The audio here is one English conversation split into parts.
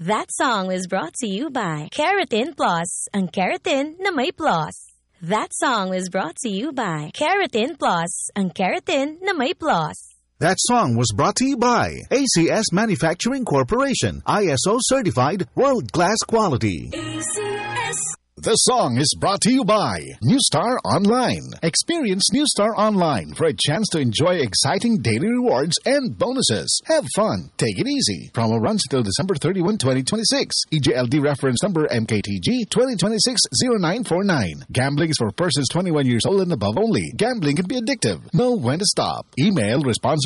That song was brought to you by Keratin Plus, ang keratin na may plus. That song was brought to you by Keratin Plus, ang keratin na may plus. That song was brought to you by ACS Manufacturing Corporation, ISO certified, world-class quality. ACS. The song is brought to you by New Star Online. Experience New Star Online for a chance to enjoy exciting daily rewards and bonuses. Have fun. Take it easy. Promo runs till December 31, 2026. EJLD reference number MKTG 2026-0949. Gambling is for persons 21 years old and above only. Gambling can be addictive. Know when to stop. Email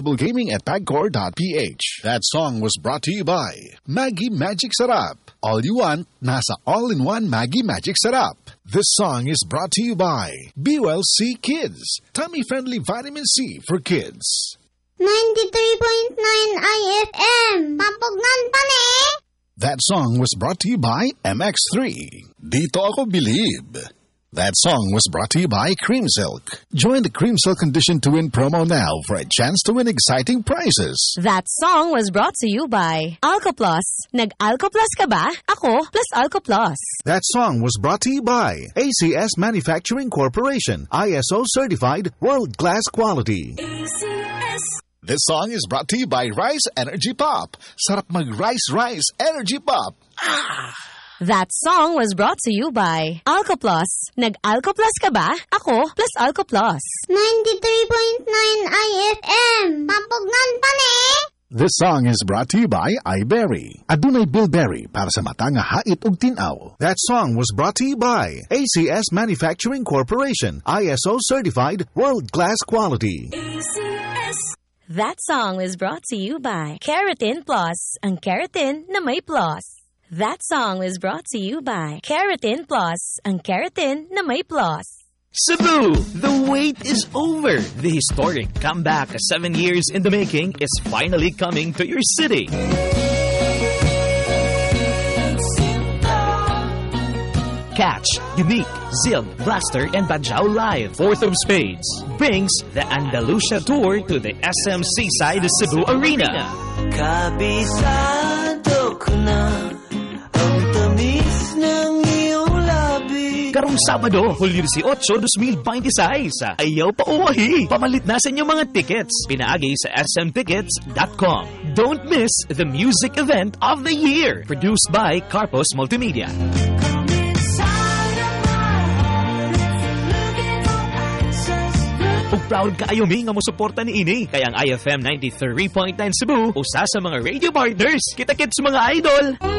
responsiblegaming@pagcor.ph. That song was brought to you by Maggi Magic Sarap. All you want, nasa all-in-one Maggi Magic Sarap. This song is brought to you by BULC Kids, tummy-friendly vitamin C for kids. 93.9 IFM, Pampugnan pa ni! That song was brought to you by MX3, Dito Ako Bilib. That song was brought to you by Cream Silk. Join the Cream Silk Condition to Win promo now for a chance to win exciting prizes. That song was brought to you by AlcoPlus. Nag-AlcoPlus ka ba? Ako plus AlcoPlus. That song was brought to you by ACS Manufacturing Corporation, ISO certified, world-class quality. ACS. This song is brought to you by Rice Energy Pop. Sarap mag-Rice Energy Pop. That song was brought to you by AlcoPlus. Nag-AlcoPlus ka ba? Ako plus AlcoPlus. 93.9 IFM, Pampugnan pa ni! This song is brought to you by iBerry. Adunay Bilberry para sa mata nga hait ug tinaw. That song was brought to you by ACS Manufacturing Corporation, ISO certified, world-class quality. ACS. That song was brought to you by Keratin Plus, ang keratin na may plus. That song was brought to you by Keratin Plus, ang keratin na may plus. Cebu, the wait is over. The historic comeback 7 years in the making is finally coming to your city. Catch Unique, Zilg, Blaster, and Bajau live. Fourth of Spades brings the Andalusia Tour to the SM Seaside Cebu Arena. Kabisado ko na ang tamis ng iyong labi. Karong Sabado, Hulyo 18, 2026. Ayaw pa uwahi. Pamalit na sa inyong mga tickets. Pinaagi sa smtickets.com. Don't miss the music event of the year. Produced by Carpos Multimedia. Ug proud kaayo mi nga mosuporta ni ini kay ang IFM 93.9 Cebu usa sa mga radio partners. Kita-kits mga idol.